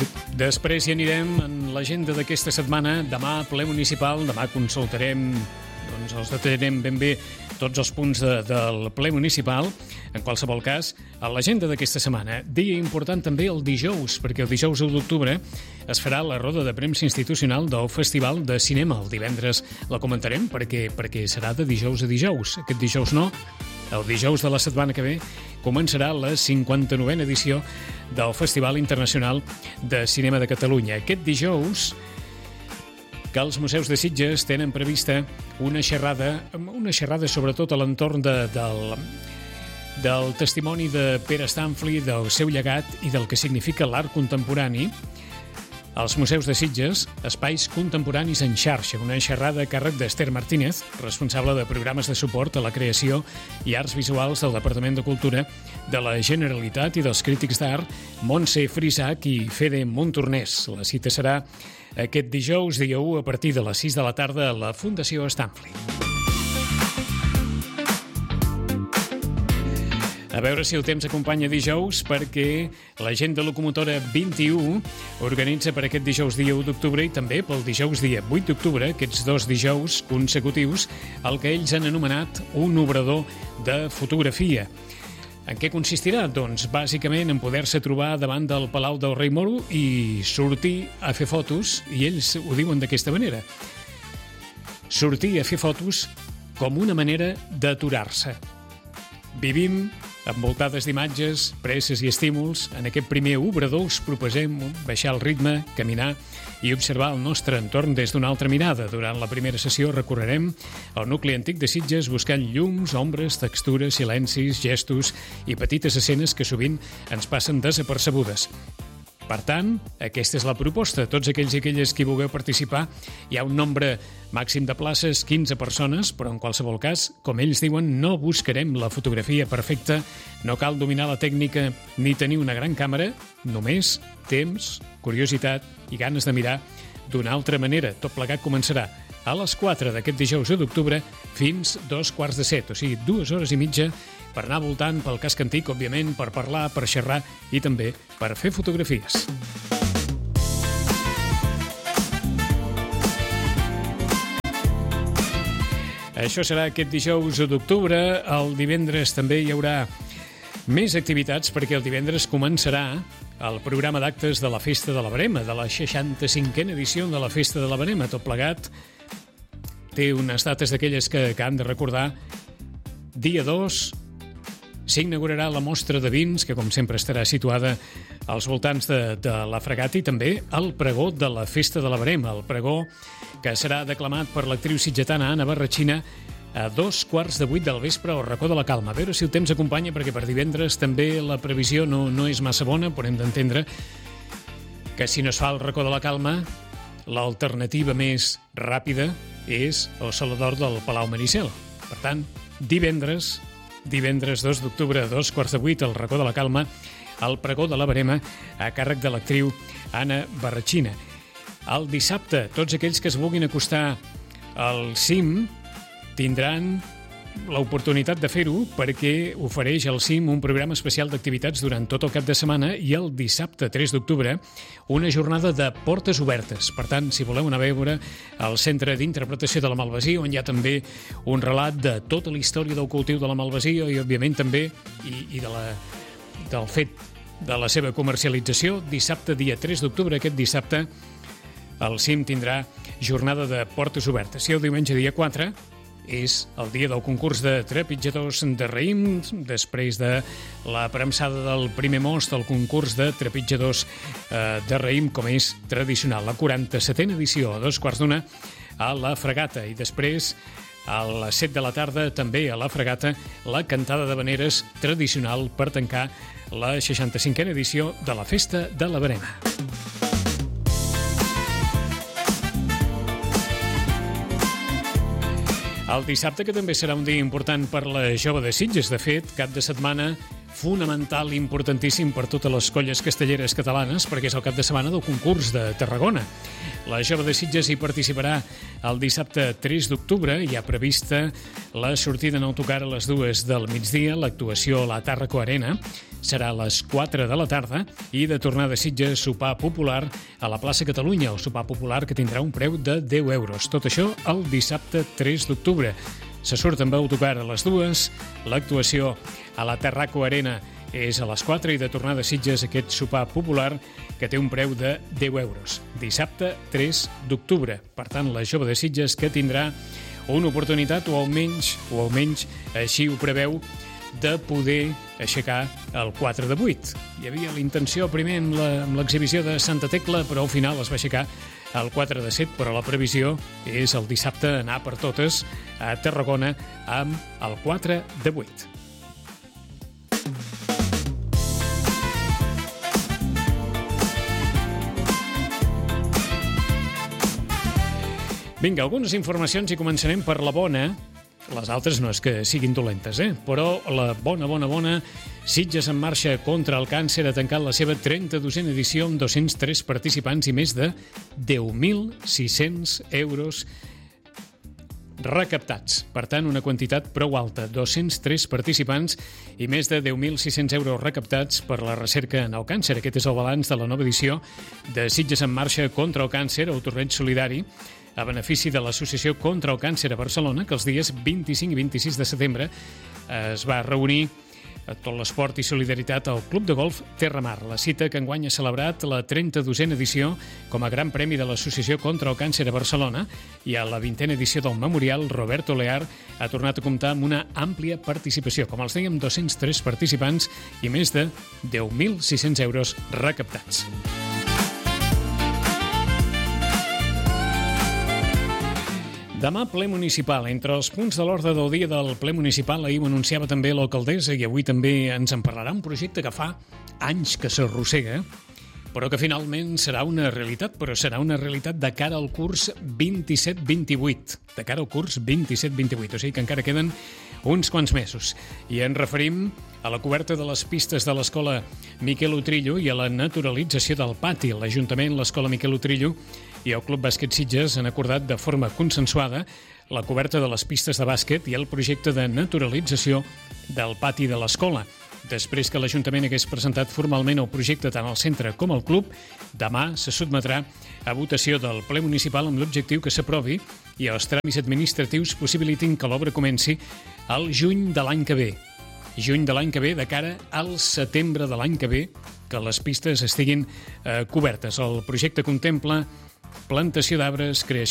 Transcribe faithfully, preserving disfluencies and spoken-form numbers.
Després hi anirem en l'agenda d'aquesta setmana. Demà, ple municipal. Demà consultarem, doncs els detallarem ben bé tots els punts de, del ple municipal. En qualsevol cas, a l'agenda d'aquesta setmana. Dia important també el dijous, perquè el dijous u d'octubre es farà la roda de premsa institucional del Festival de Cinema. El divendres la comentarem perquè, perquè serà de dijous a dijous. Aquest dijous no. El dijous de la setmana que ve començarà la cinquanta-novena edició del Festival Internacional de Cinema de Catalunya. Aquest dijous que els museus de Sitges tenen prevista una xerrada, una xerrada sobretot a l'entorn de, del, del testimoni de Pere Stanfli, del seu llegat i del que significa l'art contemporani. Els museus de Sitges, espais contemporanis en xarxa, una xerrada a càrrec d'Ester Martínez, responsable de programes de suport a la creació i arts visuals del Departament de Cultura de la Generalitat i dels crítics d'art, Montse Frisac i Fede Montornès. La cita serà aquest dijous, dia u, a partir de les sis de la tarda a la Fundació Stanfli. A veure si el temps acompanya dijous, perquè l'agenda locomotora vint-i-u organitza per aquest dijous dia u d'octubre i també pel dijous dia vuit d'octubre, aquests dos dijous consecutius, el que ells han anomenat un obrador de fotografia. En què consistirà? Doncs bàsicament en poder-se trobar davant del Palau del Rei Moro i sortir a fer fotos, i ells ho diuen d'aquesta manera. Sortir a fer fotos com una manera d'aturar-se. Vivim envoltades d'imatges, presses i estímuls. En aquest primer obrador us proposem baixar el ritme, caminar i observar el nostre entorn des d'una altra mirada. Durant la primera sessió recorrerem el nucli antic de Sitges buscant llums, ombres, textures, silencis, gestos i petites escenes que sovint ens passen desapercebudes. Per tant, aquesta és la proposta. Tots aquells i aquelles que hi vulgueu participar, hi ha un nombre màxim de places, quinze persones, però en qualsevol cas, com ells diuen, no buscarem la fotografia perfecta, no cal dominar la tècnica ni tenir una gran càmera, només temps, curiositat i ganes de mirar d'una altra manera. Tot plegat començarà a les quatre d'aquest dijous d'octubre fins dos quarts de set, o sigui, dues hores i mitja per anar voltant pel casc antic, òbviament, per parlar, per xerrar i també per fer fotografies. Això serà aquest dijous d'octubre. El divendres també hi haurà més activitats perquè el divendres començarà el programa d'actes de la Festa de la Verema, de la seixanta-cinquena edició de la Festa de la Verema. Tot plegat té unes dates d'aquelles que, que han de recordar. Dia dos s'inaugurarà la mostra de vins, que com sempre estarà situada als voltants de, de la Fregata, i també el pregó de la Festa de la Verema, el pregó que serà declamat per l'actriu sitgetana Anna Barratxina a dos quarts de vuit del vespre al Racó de la Calma. A veure si el temps acompanya, perquè per divendres també la previsió no, no és massa bona, però hem d'entendre que si no es fa el Racó de la Calma, l'alternativa més ràpida és el Salador del Palau Maricel. Per tant, divendres, divendres dos d'octubre a dos quarts de vuit al Racó de la Calma, el pregó de la Verema a càrrec de l'actriu Anna Barratxina. El dissabte, tots aquells que es vulguin acostar al cim tindran l'oportunitat de fer-ho perquè ofereix el cim un programa especial d'activitats durant tot el cap de setmana i el dissabte tres d'octubre una jornada de portes obertes. Per tant, si voleu anar a veure el Centre d'Interpretació de la Malvasia, on hi ha també un relat de tota la història del cultiu de la malvasia i, òbviament, també i, i de la, del fet de la seva comercialització, dissabte, dia tres d'octubre, aquest dissabte, el cim tindrà jornada de portes obertes. I el diumenge, dia quatre, és el dia del concurs de trepitjadors de raïm, després de la premsada del primer most, el concurs de trepitjadors eh, de raïm, com és tradicional. La quaranta-setena edició, a dos quarts d'una, a la Fregata. I després, a les set de la tarda, també a la Fregata, la cantada de veneres tradicional per tancar la seixanta-cinquena edició de la Festa de la Verema. El dissabte, que també serà un dia important per la Jove de Sitges. De fet, cap de setmana fonamental i importantíssim per totes les colles castelleres catalanes, perquè és el cap de setmana del concurs de Tarragona. La Jove de Sitges hi participarà el dissabte tres d'octubre. Hi ha prevista la sortida en autocar a les dues del migdia, l'actuació a la Tàrraco Arena. serà a les quatre de la tarda i de tornada a Sitges, sopar popular a la plaça Catalunya, el sopar popular que tindrà un preu de deu euros. Tot això el dissabte tres d'octubre. Se surt amb autocar a les dues, l'actuació a la Terraco Arena és a les quatre i de tornada a Sitges aquest sopar popular que té un preu de deu euros. Dissabte tres d'octubre. Per tant, la jove de Sitges que tindrà una oportunitat, o almenys, o almenys així ho preveu, de poder aixecar el quatre de vuit. Hi havia la intenció primer amb l'exhibició de Santa Tecla, però al final es va aixecar el quatre de set, però la previsió és el dissabte anar per totes a Tarragona amb el quatre de vuit. Vinga, algunes informacions i començarem per la bona. Les altres no és que siguin dolentes, eh? Però la bona, bona, bona, Sitges en marxa contra el càncer ha tancat la seva trenta-dosena edició amb dos-cents tres participants i més de deu mil sis-cents euros recaptats. Per tant, una quantitat prou alta, dos-cents tres participants i més de deu mil sis-cents euros recaptats per la recerca en el càncer. Aquest és el balanç de la nova edició de Sitges en marxa contra el càncer, el torneig solidari, a benefici de l'Associació contra el Càncer a Barcelona, que els dies vint-i-cinc i vint-i-sis de setembre es va reunir a tot l'esport i solidaritat al Club de Golf Terramar. La cita que enguany ha celebrat la trenta-dosena edició com a gran premi de l'Associació contra el Càncer a Barcelona i a la vintena edició del Memorial Roberto Lear ha tornat a comptar amb una àmplia participació. Com els dèiem, dos-cents tres participants i més de deu mil sis-cents euros recaptats. Demà, ple municipal. Entre els punts de l'ordre del dia del ple municipal, ahir ho anunciava també l'alcaldessa i avui també ens en parlarà, un projecte que fa anys que s'arrossega, però que finalment serà una realitat, però serà una realitat de cara al curs vint-i-set vint-i-vuit. De cara al curs vint-i-set vint-i-vuit, o sigui que encara queden uns quants mesos. I ens referim a la coberta de les pistes de l'escola Miquel Utrillo i a la naturalització del pati. L'Ajuntament, l'escola Miquel Utrillo i el Club Bàsquet Sitges han acordat de forma consensuada la coberta de les pistes de bàsquet i el projecte de naturalització del pati de l'escola. Després que l'Ajuntament hagués presentat formalment el projecte tant al centre com al club, demà se sotmetrà a votació del ple municipal amb l'objectiu que s'aprovi i els tràmits administratius possibilitin que l'obra comenci al juny de l'any que ve. Juny de l'any que ve, de cara al setembre de l'any que ve, que les pistes estiguin eh, cobertes. El projecte contempla plantació d'arbres, creació